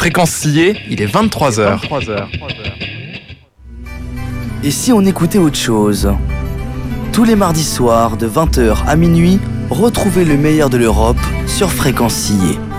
Fréquence Sillé, il est 23h. Et si on écoutait autre chose ? Tous les mardis soirs, de 20h à minuit, retrouvez le meilleur de l'Europe sur Fréquence Sillé.